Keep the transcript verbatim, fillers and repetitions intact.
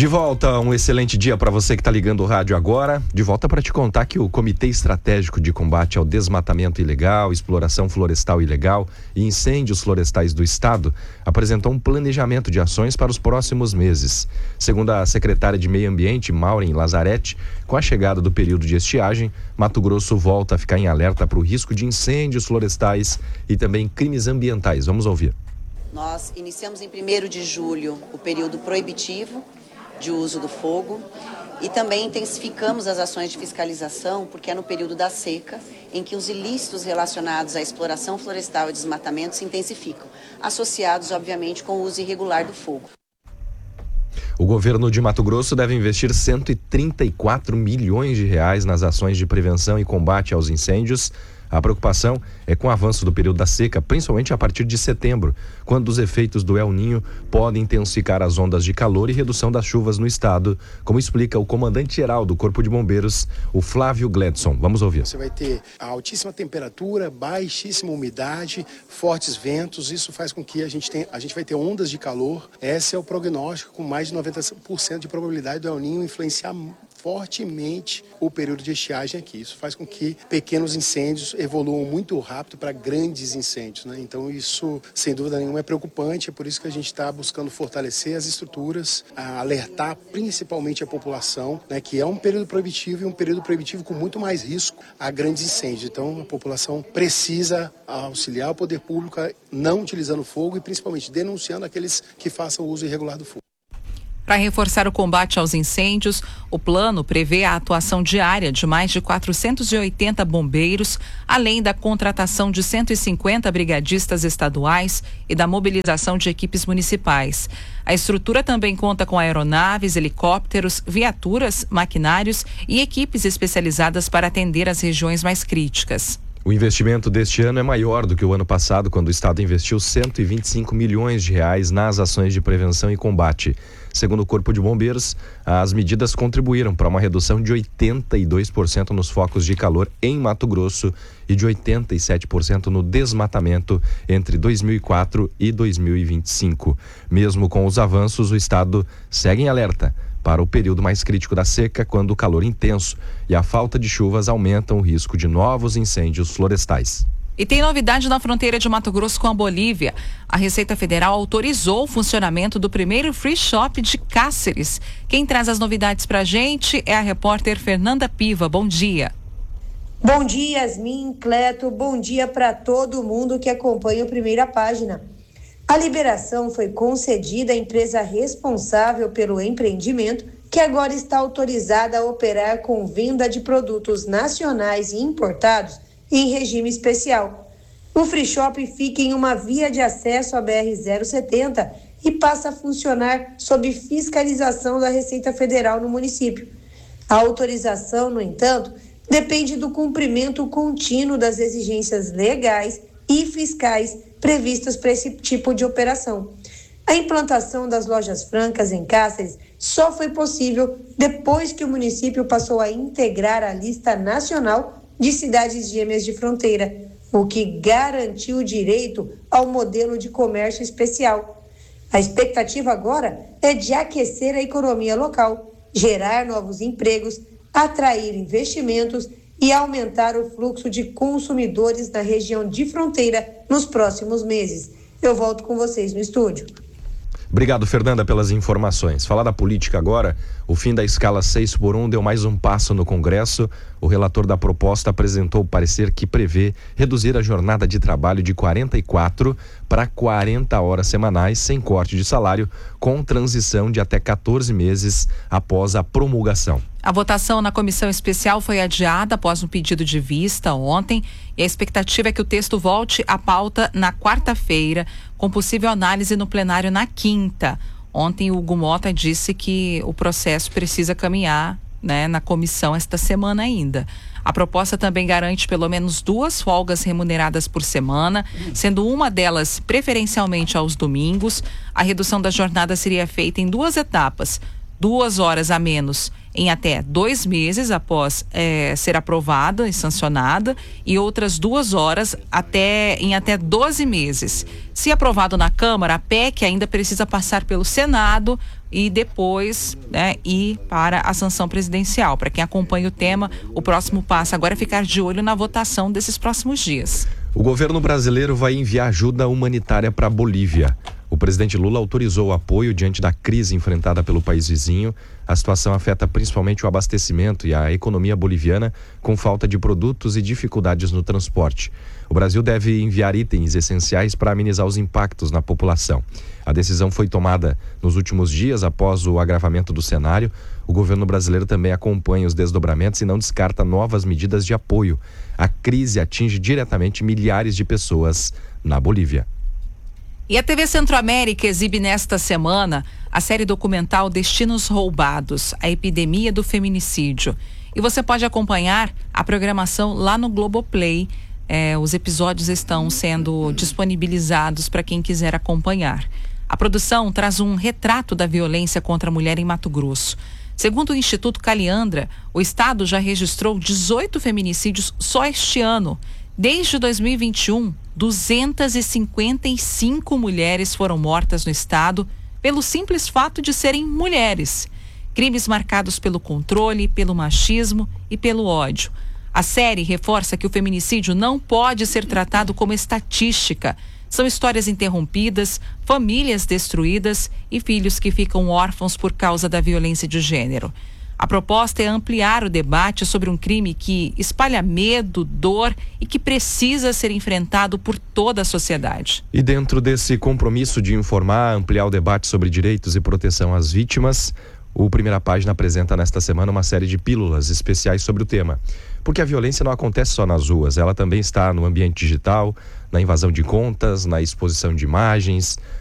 De volta, um excelente dia para você que está ligando o rádio agora. De volta para te contar que o Comitê Estratégico de Combate ao Desmatamento Ilegal, Exploração Florestal Ilegal e Incêndios Florestais do Estado apresentou um planejamento de ações para os próximos meses. Segundo a secretária de Meio Ambiente, Maureen Lazzaretti, com a chegada do período de estiagem, Mato Grosso volta a ficar em alerta para o risco de incêndios florestais e também crimes ambientais. Vamos ouvir. Nós iniciamos em primeiro de julho o período proibitivo de uso do fogo e também intensificamos as ações de fiscalização, porque é no período da seca em que os ilícitos relacionados à exploração florestal e desmatamento se intensificam, associados, obviamente, com o uso irregular do fogo. O governo de Mato Grosso deve investir cento e trinta e quatro milhões de reais nas ações de prevenção e combate aos incêndios. A preocupação é com o avanço do período da seca, principalmente a partir de setembro, quando os efeitos do El Niño podem intensificar as ondas de calor e redução das chuvas no estado, como explica o comandante-geral do Corpo de Bombeiros, o Flávio Gledson. Vamos ouvir. Você vai ter a altíssima temperatura, baixíssima umidade, fortes ventos. Isso faz com que a gente, tenha, a gente vai ter ondas de calor. Esse é o prognóstico, com mais de noventa por cento de probabilidade do El Niño influenciar fortemente o período de estiagem aqui. Isso faz com que pequenos incêndios evoluam muito rápido para grandes incêndios, né? Então isso, sem dúvida nenhuma, é preocupante. É por isso que a gente está buscando fortalecer as estruturas, alertar principalmente a população, né, que é um período proibitivo e um período proibitivo com muito mais risco a grandes incêndios. Então a população precisa auxiliar o poder público não utilizando fogo e principalmente denunciando aqueles que façam uso irregular do fogo. Para reforçar o combate aos incêndios, o plano prevê a atuação diária de mais de quatrocentos e oitenta bombeiros, além da contratação de cento e cinquenta brigadistas estaduais e da mobilização de equipes municipais. A estrutura também conta com aeronaves, helicópteros, viaturas, maquinários e equipes especializadas para atender as regiões mais críticas. O investimento deste ano é maior do que o ano passado, quando o Estado investiu cento e vinte e cinco milhões de reais nas ações de prevenção e combate. Segundo o Corpo de Bombeiros, as medidas contribuíram para uma redução de oitenta e dois por cento nos focos de calor em Mato Grosso e de oitenta e sete por cento no desmatamento entre dois mil e quatro e dois mil e vinte e cinco. Mesmo com os avanços, o Estado segue em alerta para o período mais crítico da seca, quando o calor intenso e a falta de chuvas aumentam o risco de novos incêndios florestais. E tem novidade na fronteira de Mato Grosso com a Bolívia. A Receita Federal autorizou o funcionamento do primeiro free shop de Cáceres. Quem traz as novidades pra gente é a repórter Fernanda Piva. Bom dia. Bom dia, Yasmin, Cleto. Bom dia para todo mundo que acompanha o Primeira Página. A liberação foi concedida à empresa responsável pelo empreendimento, que agora está autorizada a operar com venda de produtos nacionais e importados em regime especial. O free shop fica em uma via de acesso à B R zero setenta e passa a funcionar sob fiscalização da Receita Federal no município. A autorização, no entanto, depende do cumprimento contínuo das exigências legais e fiscais previstas para esse tipo de operação. A implantação das lojas francas em Cáceres só foi possível depois que o município passou a integrar a lista nacional de cidades gêmeas de fronteira, o que garantiu o direito ao modelo de comércio especial. A expectativa agora é de aquecer a economia local, gerar novos empregos, atrair investimentos e aumentar o fluxo de consumidores na região de fronteira nos próximos meses. Eu volto com vocês no estúdio. Obrigado, Fernanda, pelas informações. Falar da política agora, o fim da escala seis por um deu mais um passo no Congresso. O relator da proposta apresentou o parecer que prevê reduzir a jornada de trabalho de quarenta e quatro para quarenta horas semanais, sem corte de salário, com transição de até quatorze meses após a promulgação. A votação na comissão especial foi adiada após um pedido de vista ontem e a expectativa é que o texto volte à pauta na quarta-feira, com possível análise no plenário na quinta. Ontem o Hugo Mota disse que o processo precisa caminhar, né, na comissão esta semana ainda. A proposta também garante pelo menos duas folgas remuneradas por semana, sendo uma delas preferencialmente aos domingos. A redução da jornada seria feita em duas etapas. Duas horas a menos em até dois meses após é, ser aprovada e sancionada, e outras duas horas até, em até doze meses. Se aprovado na Câmara, a P E C ainda precisa passar pelo Senado e depois, né, ir para a sanção presidencial. Para quem acompanha o tema, o próximo passo agora é ficar de olho na votação desses próximos dias. O governo brasileiro vai enviar ajuda humanitária para a Bolívia. O presidente Lula autorizou o apoio diante da crise enfrentada pelo país vizinho. A situação afeta principalmente o abastecimento e a economia boliviana, com falta de produtos e dificuldades no transporte. O Brasil deve enviar itens essenciais para amenizar os impactos na população. A decisão foi tomada nos últimos dias após o agravamento do cenário. O governo brasileiro também acompanha os desdobramentos e não descarta novas medidas de apoio. A crise atinge diretamente milhares de pessoas na Bolívia. E a T V Centro-América exibe nesta semana a série documental Destinos Roubados, a epidemia do feminicídio. E você pode acompanhar a programação lá no Globoplay. É, os episódios estão sendo disponibilizados para quem quiser acompanhar. A produção traz um retrato da violência contra a mulher em Mato Grosso. Segundo o Instituto Caliandra, o estado já registrou dezoito feminicídios só este ano. Desde dois mil e vinte e um, duzentas e cinquenta e cinco mulheres foram mortas no estado pelo simples fato de serem mulheres. Crimes marcados pelo controle, pelo machismo e pelo ódio. A série reforça que o feminicídio não pode ser tratado como estatística. São histórias interrompidas, famílias destruídas e filhos que ficam órfãos por causa da violência de gênero. A proposta é ampliar o debate sobre um crime que espalha medo, dor e que precisa ser enfrentado por toda a sociedade. E dentro desse compromisso de informar, ampliar o debate sobre direitos e proteção às vítimas, o Primeira Página apresenta nesta semana uma série de pílulas especiais sobre o tema. Porque a violência não acontece só nas ruas, ela também está no ambiente digital, na invasão de contas, na exposição de imagens,